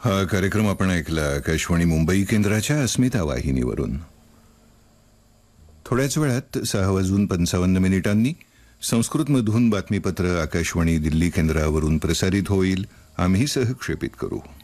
हा कार्यक्रम आपण ऐकला आकाशवाणी मुंबई केंद्राच्या अस्मिता वाहिनीवरून. थोड्याच वेळात 6:55 संस्कृतमधून बातमीपत्र आकाशवाणी दिल्ली केंद्रावरून प्रसारित होईल. आम्ही सहक्षेपित करू.